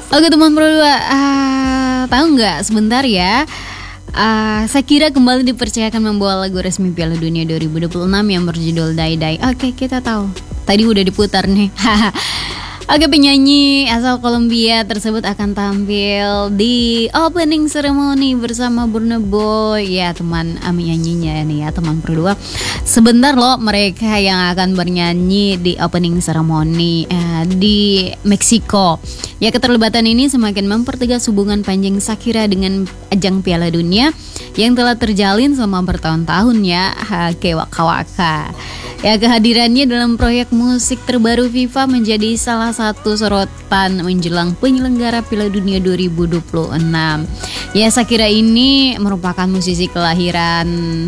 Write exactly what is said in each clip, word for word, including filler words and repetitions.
Oke teman berdua, uh, tahu nggak sebentar ya, uh, Shakira kembali dipercayakan membawa lagu resmi Piala Dunia dua ribu dua puluh enam yang berjudul Die Die. Oke, kita tahu, tadi udah diputar nih. Oke, penyanyi asal Kolombia tersebut akan tampil di opening ceremony bersama Burna Boy. Ya teman, uh, penyanyinya nih ya teman berdua. Sebentar loh mereka yang akan bernyanyi di opening ceremony uh, di Meksiko. Ya, keterlibatan ini semakin mempertegas hubungan panjang Shakira dengan ajang Piala Dunia yang telah terjalin selama bertahun-tahun ya. Oke, waka waka. Ya, kehadirannya dalam proyek musik terbaru FIFA menjadi salah satu sorotan menjelang penyelenggara Piala Dunia dua ribu dua puluh enam. Ya, Shakira ini merupakan musisi kelahiran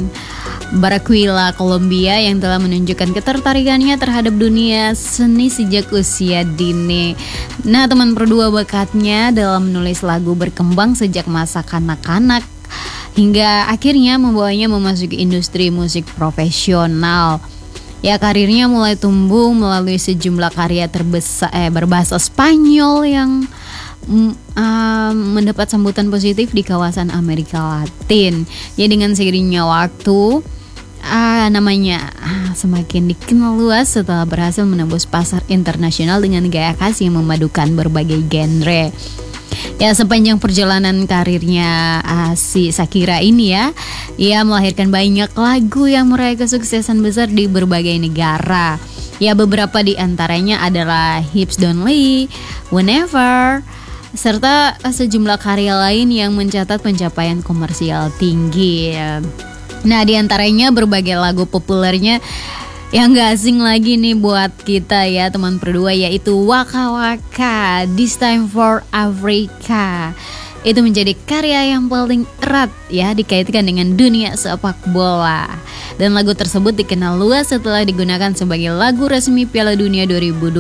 Barranquilla, Kolombia yang telah menunjukkan ketertarikannya terhadap dunia seni sejak usia dini. Nah, teman berdua, bakatnya dalam menulis lagu berkembang sejak masa kanak-kanak hingga akhirnya membawanya memasuki industri musik profesional. Ya, karirnya mulai tumbuh melalui sejumlah karya terbesar eh, berbahasa Spanyol yang mm, uh, mendapat sambutan positif di kawasan Amerika Latin. Ya, dengan seiringnya waktu, uh, namanya uh, semakin dikenal luas setelah berhasil menembus pasar internasional dengan gaya khas yang memadukan berbagai genre. Ya, sepanjang perjalanan karirnya uh, si Shakira ini ya, ia melahirkan banyak lagu yang meraih kesuksesan besar di berbagai negara. Ya, beberapa di antaranya adalah Hips Don't Lie, Whenever, serta sejumlah karya lain yang mencatat pencapaian komersial tinggi. Nah, di antaranya berbagai lagu populernya yang gak asing lagi nih buat kita ya teman berdua, yaitu Waka Waka, This Time for Africa. Itu menjadi karya yang paling erat ya dikaitkan dengan dunia sepak bola. Dan lagu tersebut dikenal luas setelah digunakan sebagai lagu resmi Piala Dunia dua ribu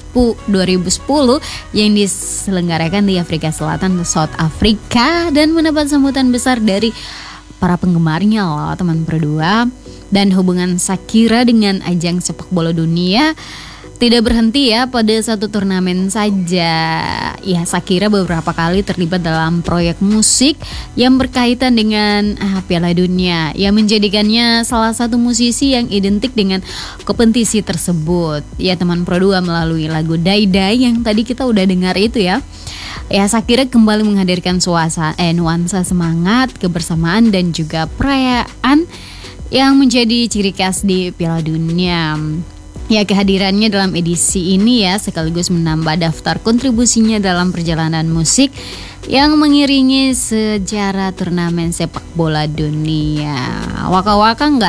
sepuluh yang diselenggarakan di Afrika Selatan, South Africa, dan mendapat sambutan besar dari para penggemarnya loh teman berdua. Dan hubungan Shakira dengan ajang sepak bola dunia tidak berhenti ya pada satu turnamen saja. Ya, Shakira beberapa kali terlibat dalam proyek musik yang berkaitan dengan ah, Piala Dunia, yang menjadikannya salah satu musisi yang identik dengan kompetisi tersebut. Ya teman berdua, melalui lagu Die Die yang tadi kita udah dengar itu ya. Ya, Shakira kembali menghadirkan suasana eh, nuansa semangat, kebersamaan dan juga perayaan yang menjadi ciri khas di Piala Dunia. Ya, kehadirannya dalam edisi ini ya sekaligus menambah daftar kontribusinya dalam perjalanan musik yang mengiringi sejarah turnamen sepak bola dunia. Waka Waka nggak